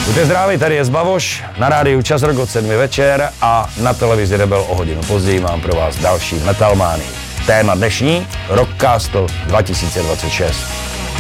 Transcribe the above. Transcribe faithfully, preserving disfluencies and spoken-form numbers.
Buďte zdraví, tady je Zbavoš, na rádiu Čas Rock od sedmi večer a na televizi Rebel o hodinu později mám pro vás další Metal Manii. Téma dnešní Rock Castle dva tisíce dvacet šest.